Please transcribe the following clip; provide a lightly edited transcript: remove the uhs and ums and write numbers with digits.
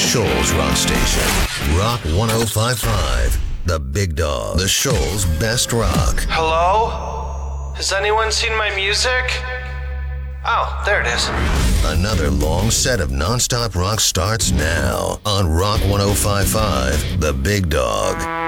Shoals Rock Station. Rock 1055. The Big Dog. The Shoals Best Rock. Hello? Has anyone seen my music? Oh, there it is. Another long set of non-stop rock starts now on Rock 1055. The Big Dog.